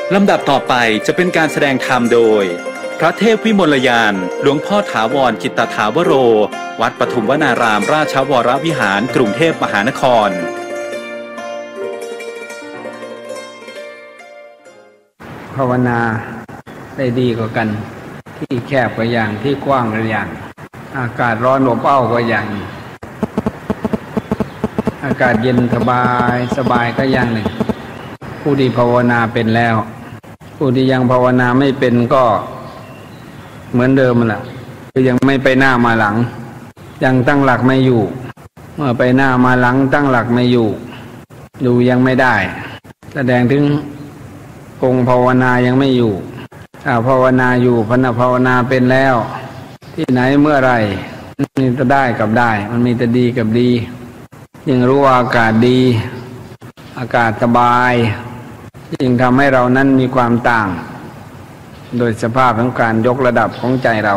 ลำดับต่อไปจะเป็นการแสดงธรรมโดยพระเทพวิมลยานหลวงพ่อถาวรจิตตถาวโรวัดปทุมวนารามราชวรวิหารกรุงเทพมหานครภาวนาได้ดีกว่ากันที่แคบก็อย่างที่กว้างก็อย่างอากาศร้อนอบอ้าวก็อย่างอากาศเย็นสบายก็อย่างหนึ่งผู้ที่ภาวนาเป็นแล้วผู้ที่ยังภาวนาไม่เป็นก็เหมือนเดิมแหละคือยังไม่ไปหน้ามาหลังยังตั้งหลักไม่อยู่เมื่อไปหน้ามาหลังตั้งหลักไม่อยู่ดูยังไม่ได้แสดงถึงองค์ภาวนายังไม่อยู่ถ้าภาวนาอยู่พนะภาวนาเป็นแล้วที่ไหนเมื่อไรมีแต่ได้กับได้มันมีแต่ดีกับดียิ่งรู้ว่าอากาศดีอากาศสบายยิ่งทำให้เรานั้นมีความต่างโดยสภาพของการยกระดับของใจเรา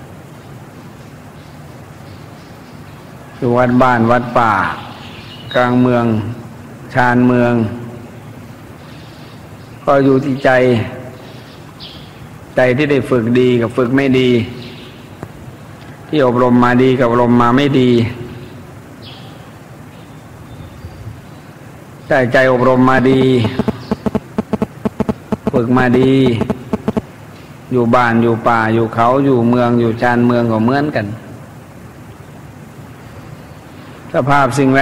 อยู่วัดบ้านวัดป่ากลางเมืองชานเมืองก็อยู่ที่ใจที่ได้ฝึกดีกับฝึกไม่ดีที่อบรมมาดีกับอบรมมาไม่ดีแต่ใจอบรมมาดีฝึกมาดีอยู่บ้านอยู่ป่าอยู่เขาอยู่เมืองอยู่ชานเมืองก็เหมือนกันสภาพสิ่งแวด